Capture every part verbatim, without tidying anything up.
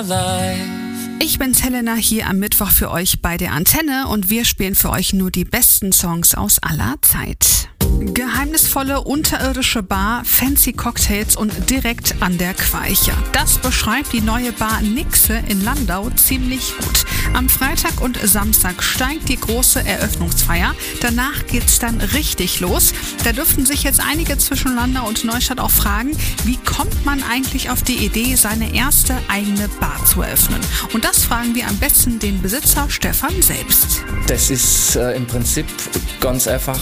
Ich bin's Helena hier am Mittwoch für euch bei der Antenne und wir spielen für euch nur die besten Songs aus aller Zeit. Geheimnisvolle unterirdische Bar, fancy Cocktails und direkt an der Queiche. Das beschreibt die neue Bar Nixe in Landau ziemlich gut. Am Freitag und Samstag steigt die große Eröffnungsfeier. Danach geht's dann richtig los. Da dürften sich jetzt einige zwischen Landau und Neustadt auch fragen, wie kommt man eigentlich auf die Idee, seine erste eigene Bar zu eröffnen? Und das fragen wir am besten den Besitzer Stefan selbst. Das ist äh, im Prinzip ganz einfach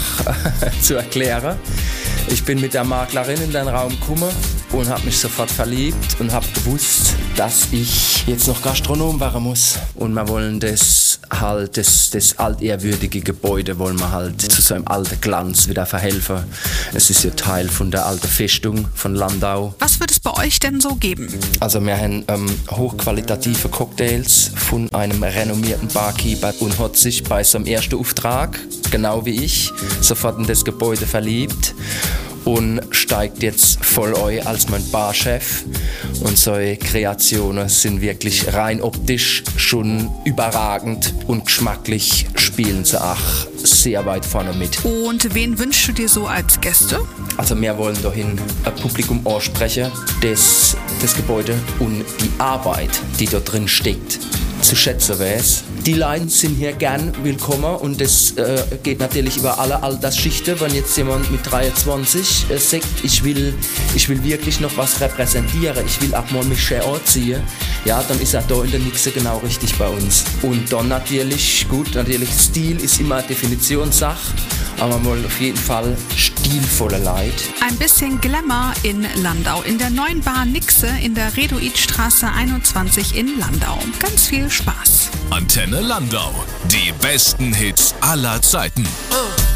zu erklären. Ich bin mit der Maklerin in den Raum gekommen und habe mich sofort verliebt und habe gewusst, dass ich jetzt noch Gastronom werden muss. Und wir wollen das halt, das, das altehrwürdige Gebäude wollen wir halt zu so einem alten Glanz wieder verhelfen. Es ist ja Teil von der alten Festung von Landau. Was wird es bei euch denn so geben? Also wir haben ähm, hochqualitative Cocktails von einem renommierten Barkeeper und hat sich bei seinem ersten Auftrag, genau wie ich, sofort in das Gebäude verliebt und steigt jetzt voll ein als mein Barchef. Und solche Kreationen sind wirklich rein optisch schon überragend und geschmacklich spielen sie auch sehr weit vorne mit. Und wen wünschst du dir so als Gäste? Also wir wollen dahin ein Publikum ansprechen, das das Gebäude und die Arbeit, die dort drin steckt, zu schätzen weiß. Die Lines sind hier gern willkommen und das äh, geht natürlich über alle Altersschichten. Wenn jetzt jemand mit dreiundzwanzig äh, sagt, ich will, ich will wirklich noch was repräsentieren, ich will auch mal mich schön anziehen, ja, dann ist er da in der Nixe genau richtig bei uns. Und dann natürlich, gut, natürlich Stil ist immer eine Definitionssache, aber man will auf jeden Fall stilvolle Leute. Ein bisschen Glamour in Landau, in der neuen Bar Nixe in der Reduitstraße einundzwanzig in Landau. Ganz viel Spaß. Antenne Landau, die besten Hits aller Zeiten. Oh.